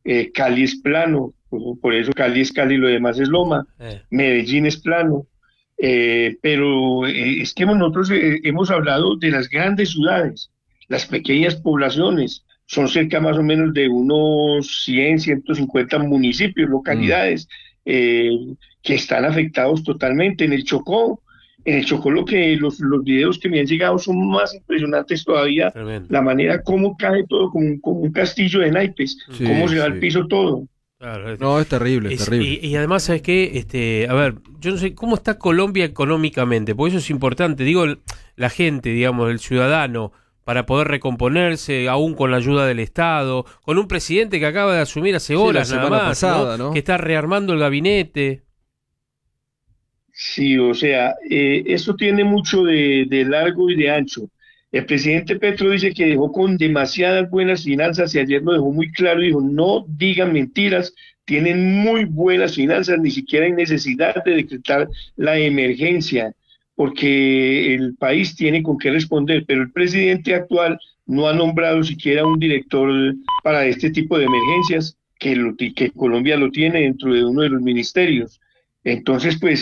Cali es plano, por eso Cali es Cali, lo demás es loma. Medellín es plano. Pero es que nosotros hemos hablado de las grandes ciudades, las pequeñas poblaciones, son cerca más o menos de unos 100, 150 municipios, Mm, localidades, eh, que están afectados totalmente. En el Chocó los videos que me han llegado son más impresionantes todavía, tremendo. la manera como cae todo como un castillo de naipes, cómo Mm. Sí, se va al sí. piso todo. Claro, no, es terrible, es terrible. Y además, ¿sabes qué? A ver, yo no sé cómo está Colombia económicamente, porque eso es importante. Digo, la gente, digamos, el ciudadano, para poder recomponerse, aún con la ayuda del Estado, con un presidente que acaba de asumir hace Sí, la horas nada semana más, ¿no? pasada, Que ¿no? está rearmando el gabinete. Sí, o sea, eso tiene mucho de largo y de ancho. El presidente Petro dice que dejó con demasiadas buenas finanzas y ayer lo dejó muy claro y dijo, no digan mentiras, tienen muy buenas finanzas, ni siquiera hay necesidad de decretar la emergencia, porque el país tiene con qué responder, pero el presidente actual no ha nombrado siquiera un director para este tipo de emergencias, que Colombia lo tiene dentro de uno de los ministerios. Entonces, pues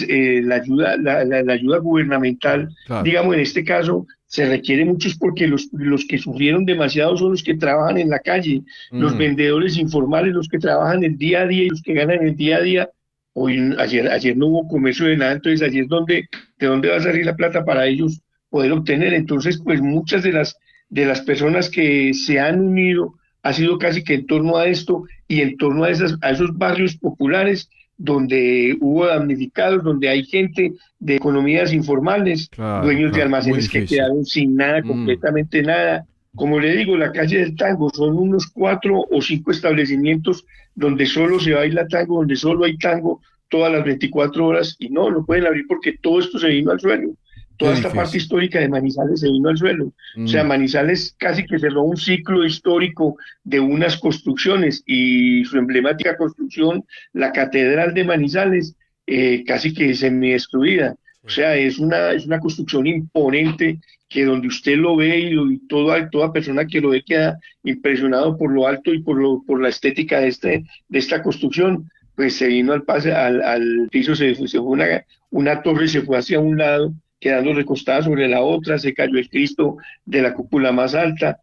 la ayuda gubernamental, Claro. digamos, en este caso, se requiere mucho es porque los que sufrieron demasiado son los que trabajan en la calle, los Mm, vendedores informales, los que trabajan el día a día y los que ganan el día a día. Ayer no hubo comercio de nada, entonces allí es de dónde va a salir la plata para ellos poder obtener. Entonces, pues muchas de las personas que se han unido ha sido casi que en torno a esto y en torno a esos barrios populares donde hubo damnificados, donde hay gente de economías informales, claro, dueños de claro. Muy almacenes que difícil. quedaron sin nada, Mm, completamente nada. Como le digo, la calle del tango son unos 4 o 5 establecimientos donde solo se baila tango, donde solo hay tango todas las 24 horas y no pueden abrir porque todo esto se vino al suelo. qué Toda esta parte difícil. histórica de Manizales se vino al suelo. O sea, Mm. Manizales casi que cerró un ciclo histórico de unas construcciones y su emblemática construcción, la Catedral de Manizales, casi que semi-destruida. O Sí. sea, es una construcción imponente que donde usted lo ve y toda persona que lo ve queda impresionado por lo alto y por la estética de esta construcción. Pues se vino al piso, se fue una torre, se fue hacia un lado, quedando recostada sobre la otra, se cayó el Cristo de la cúpula más alta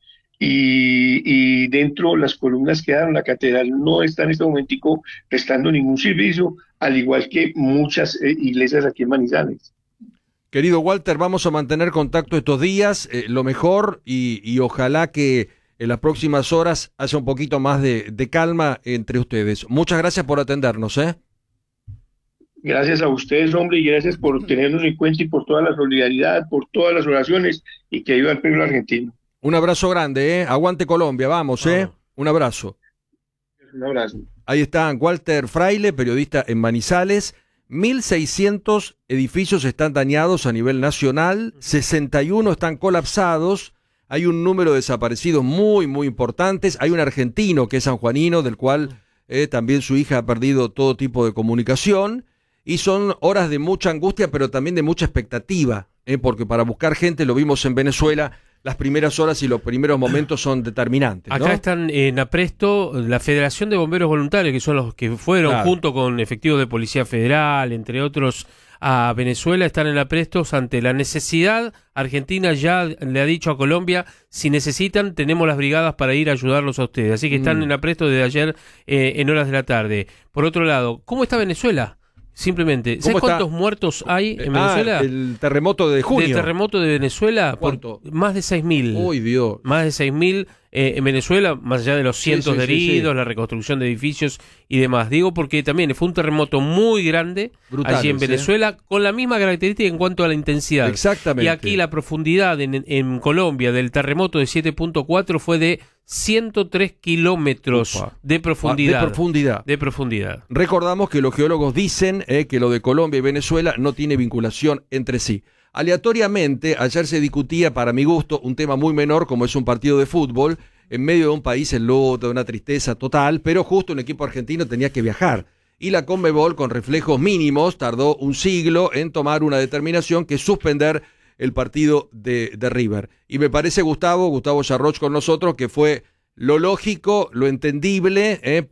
y dentro las columnas quedaron. La catedral no está en este momentico prestando ningún servicio, al igual que muchas iglesias aquí en Manizales. Querido Walter, vamos a mantener contacto estos días, lo mejor, y ojalá que en las próximas horas haya un poquito más de calma entre ustedes. Muchas gracias por atendernos, ¿eh? Gracias a ustedes, hombre, y gracias por tenernos en cuenta y por toda la solidaridad, por todas las oraciones y que ayuda al pueblo argentino. Un abrazo grande, ¿eh? Aguante Colombia, vamos, ¿eh? Vamos. Un abrazo. Un abrazo. Ahí están, Walter Fraile, periodista en Manizales. 1.600 edificios están dañados a nivel nacional, 61 están colapsados, hay un número de desaparecidos muy, muy importantes, hay un argentino que es sanjuanino, del cual también su hija ha perdido todo tipo de comunicación, y son horas de mucha angustia, pero también de mucha expectativa, porque para buscar gente, lo vimos en Venezuela, las primeras horas y los primeros momentos son determinantes, Acá ¿no? están en Apresto la Federación de Bomberos Voluntarios, que son los que fueron Claro. junto con efectivos de Policía Federal, entre otros, a Venezuela, están en Apresto ante la necesidad. Argentina ya le ha dicho a Colombia, si necesitan, tenemos las brigadas para ir a ayudarlos a ustedes. Así que están Mm. en Apresto desde ayer en horas de la tarde. Por otro lado, ¿cómo está Venezuela? Simplemente, ¿Cómo ¿sabes está? cuántos muertos hay en Venezuela? El terremoto de junio. Del terremoto de Venezuela, ¿Cuánto? más de 6.000. Uy, Dios. Más de 6.000 en Venezuela, más allá de los Sí, cientos sí, de sí, sí. heridos, la reconstrucción de edificios y demás. Digo porque también fue un terremoto muy grande allí en Brutales, Venezuela, con la misma característica en cuanto a la intensidad. Exactamente. Y aquí la profundidad en Colombia del terremoto de 7.4 fue de 103 kilómetros Upa. de profundidad. De profundidad. De profundidad. Recordamos que los geólogos dicen que lo de Colombia y Venezuela no tiene vinculación entre sí. Aleatoriamente, ayer se discutía, para mi gusto, un tema muy menor como es un partido de fútbol, en medio de un país en luto, de una tristeza total, pero justo un equipo argentino tenía que viajar. Y la Conmebol, con reflejos mínimos, tardó un siglo en tomar una determinación que es suspender el partido de River. Y me parece, Gustavo Yarroch con nosotros, que fue lo lógico, lo entendible,